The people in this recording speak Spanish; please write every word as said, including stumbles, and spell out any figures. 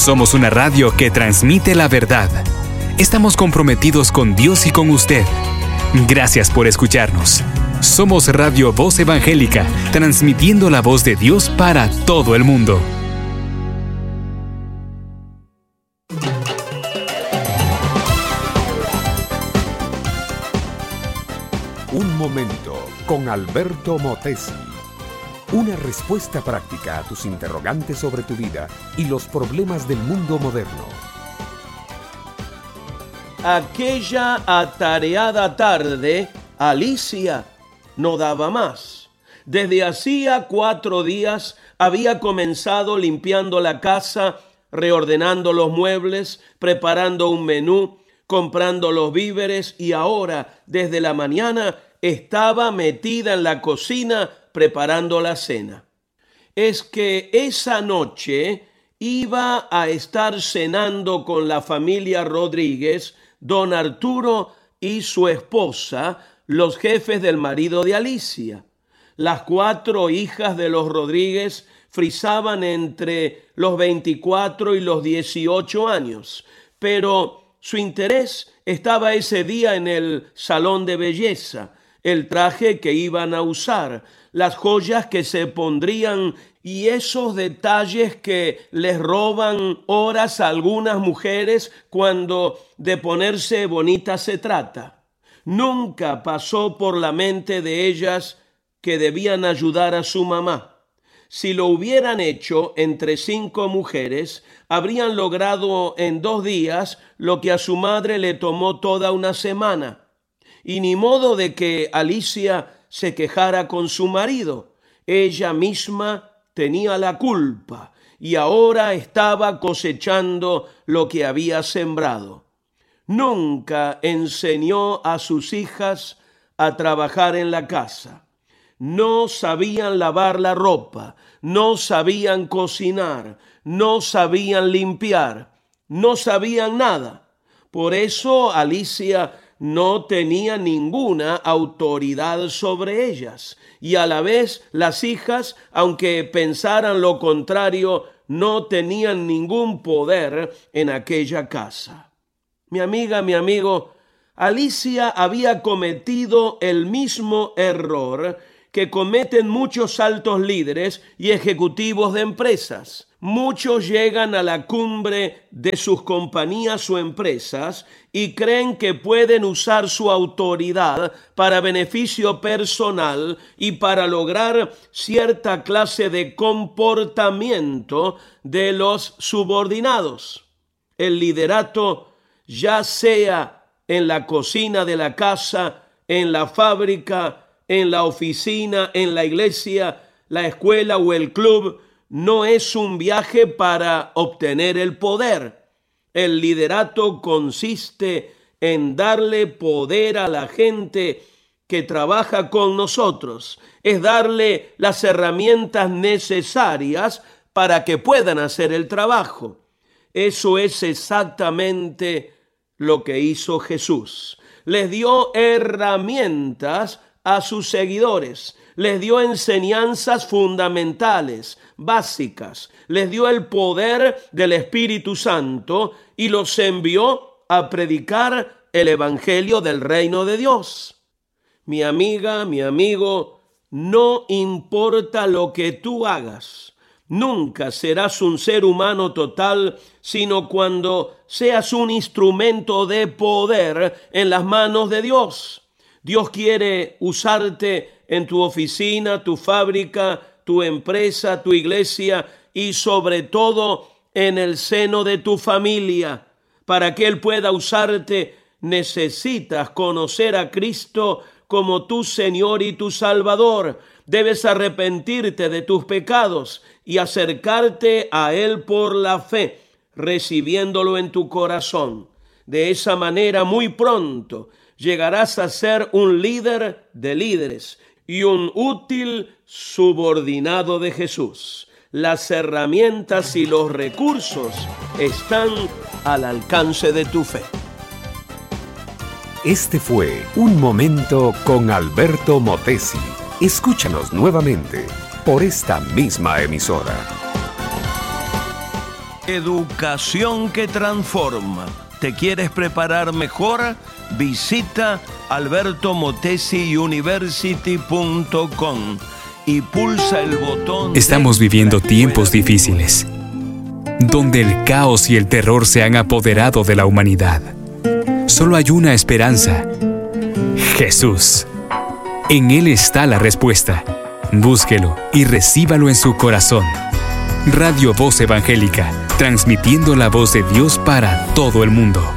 Somos una radio que transmite la verdad. Estamos comprometidos con Dios y con usted. Gracias por escucharnos. Somos Radio Voz Evangélica, transmitiendo la voz de Dios para todo el mundo. Un momento con Alberto Motesi. Una respuesta práctica a tus interrogantes sobre tu vida y los problemas del mundo moderno. Aquella atareada tarde, Alicia no daba más. Desde hacía cuatro días había comenzado limpiando la casa, reordenando los muebles, preparando un menú, comprando los víveres y ahora, desde la mañana, estaba metida en la cocina preparando la cena. Es que esa noche iba a estar cenando con la familia Rodríguez, don Arturo y su esposa, los jefes del marido de Alicia. Las cuatro hijas de los Rodríguez frisaban entre los veinticuatro y los dieciocho años, pero su interés estaba ese día en el salón de belleza, el traje que iban a usar, las joyas que se pondrían y esos detalles que les roban horas a algunas mujeres cuando de ponerse bonitas se trata. Nunca pasó por la mente de ellas que debían ayudar a su mamá. Si lo hubieran hecho entre cinco mujeres, habrían logrado en dos días lo que a su madre le tomó toda una semana. Y ni modo de que Alicia se quejara con su marido. Ella misma tenía la culpa y ahora estaba cosechando lo que había sembrado. Nunca enseñó a sus hijas a trabajar en la casa. No sabían lavar la ropa, no sabían cocinar, no sabían limpiar, no sabían nada. Por eso Alicia no tenía ninguna autoridad sobre ellas, y a la vez las hijas, aunque pensaran lo contrario, no tenían ningún poder en aquella casa. Mi amiga, mi amigo, Alicia había cometido el mismo error que cometen muchos altos líderes y ejecutivos de empresas. Muchos llegan a la cumbre de sus compañías o empresas y creen que pueden usar su autoridad para beneficio personal y para lograr cierta clase de comportamiento de los subordinados. El liderato, ya sea en la cocina de la casa, en la fábrica, en la oficina, en la iglesia, la escuela o el club, no es un viaje para obtener el poder. El liderato consiste en darle poder a la gente que trabaja con nosotros. Es darle las herramientas necesarias para que puedan hacer el trabajo. Eso es exactamente lo que hizo Jesús. Les dio herramientas a sus seguidores, les dio enseñanzas fundamentales, básicas, les dio el poder del Espíritu Santo y los envió a predicar el Evangelio del reino de Dios. Mi amiga, mi amigo, no importa lo que tú hagas, nunca serás un ser humano total, sino cuando seas un instrumento de poder en las manos de Dios. Dios quiere usarte en tu oficina, tu fábrica, tu empresa, tu iglesia y sobre todo en el seno de tu familia. Para que Él pueda usarte, necesitas conocer a Cristo como tu Señor y tu Salvador. Debes arrepentirte de tus pecados y acercarte a Él por la fe, recibiéndolo en tu corazón. De esa manera, muy pronto, llegarás a ser un líder de líderes y un útil subordinado de Jesús. Las herramientas y los recursos están al alcance de tu fe. Este fue Un Momento con Alberto Motesi. Escúchanos nuevamente por esta misma emisora. Educación que transforma. ¿Te quieres preparar mejor? Visita alberto motesi university punto com y pulsa el botón. Estamos viviendo tiempos difíciles, donde el caos y el terror se han apoderado de la humanidad. Solo hay una esperanza: Jesús. En Él está la respuesta. Búsquelo y recíbalo en su corazón. Radio Voz Evangélica, transmitiendo la voz de Dios para todo el mundo.